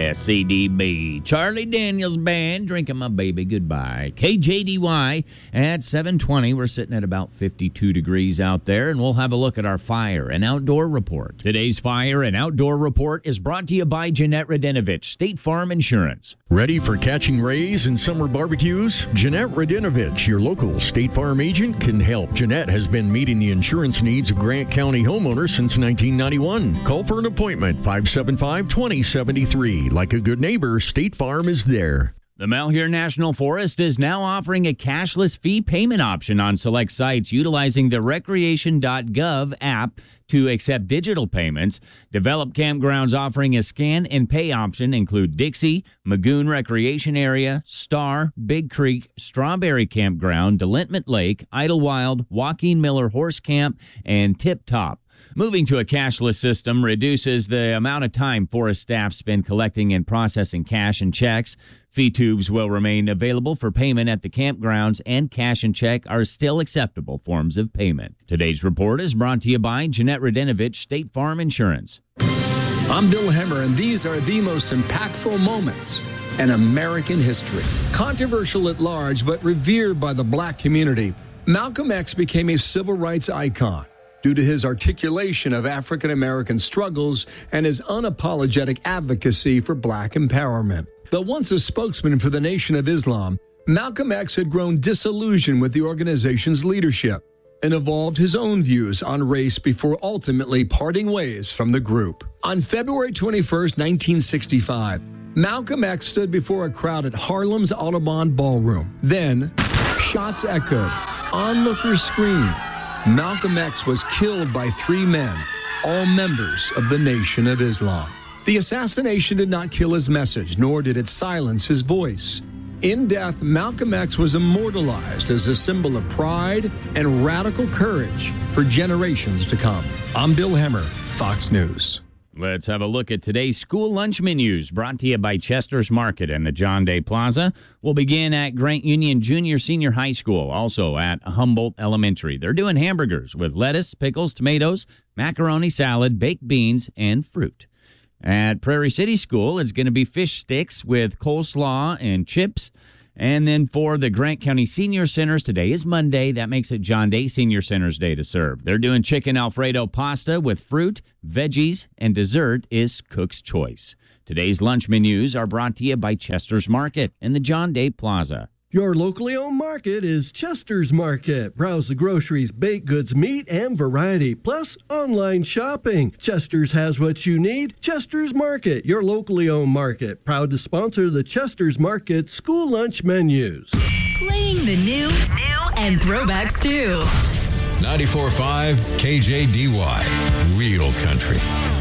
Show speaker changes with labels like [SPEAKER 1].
[SPEAKER 1] SCDB. Charlie Daniels Band, Drinking My Baby Goodbye. KJDY at 7:20. We're sitting at about 52 degrees out there, and we'll have a look at our fire and outdoor report. Today's fire and outdoor report is brought to you by Jeanette Radinovich, State Farm Insurance.
[SPEAKER 2] Ready for catching rays and summer barbecues? Jeanette Radinovich, your local State Farm agent, can help. Jeanette has been meeting the insurance needs of Grant County homeowners since 1991. Call for an appointment, 575-2073. Like a good neighbor, State Farm is there.
[SPEAKER 1] The Malheur National Forest is now offering a cashless fee payment option on select sites utilizing the recreation.gov app to accept digital payments. Developed campgrounds offering a scan and pay option include Dixie, Magoon Recreation Area, Star, Big Creek, Strawberry Campground, Delintment Lake, Idlewild, Joaquin Miller Horse Camp, and Tip Top. Moving to a cashless system reduces the amount of time forest staff spend collecting and processing cash and checks. Fee tubes will remain available for payment at the campgrounds, and cash and check are still acceptable forms of payment. Today's report is brought to you by Jeanette Radinovich, State Farm Insurance.
[SPEAKER 3] I'm Bill Hemmer, and these are the most impactful moments in American history. Controversial at large, but revered by the black community, Malcolm X became a civil rights icon due to his articulation of African American struggles and his unapologetic advocacy for black empowerment. Though once a spokesman for the Nation of Islam, Malcolm X had grown disillusioned with the organization's leadership and evolved his own views on race before ultimately parting ways from the group. On February 21st, 1965, Malcolm X stood before a crowd at Harlem's Audubon Ballroom. Then, shots echoed, onlookers screamed. Malcolm X was killed by three men, all members of the Nation of Islam. The assassination did not kill his message, nor did it silence his voice. In death, Malcolm X was immortalized as a symbol of pride and radical courage for generations to come. I'm Bill Hemmer, Fox News.
[SPEAKER 1] Let's have a look at today's school lunch menus, brought to you by Chester's Market and the John Day Plaza. We'll begin at Grant Union Junior Senior High School, also at Humboldt Elementary. They're doing hamburgers with lettuce, pickles, tomatoes, macaroni salad, baked beans, and fruit. At Prairie City School, it's going to be fish sticks with coleslaw and chips. And then for the Grant County Senior Centers, today is Monday. That makes it John Day Senior Centers Day to serve. They're doing chicken Alfredo pasta with fruit, veggies, and dessert is Cook's Choice. Today's lunch menus are brought to you by Chester's Market and the John Day Plaza.
[SPEAKER 4] Your locally owned market is Chester's Market. Browse the groceries, baked goods, meat, and variety, plus online shopping. Chester's has what you need. Chester's Market, your locally owned market. Proud to sponsor the Chester's Market school lunch menus.
[SPEAKER 5] Playing the new and throwbacks too.
[SPEAKER 6] 94.5 KJDY, Real Country.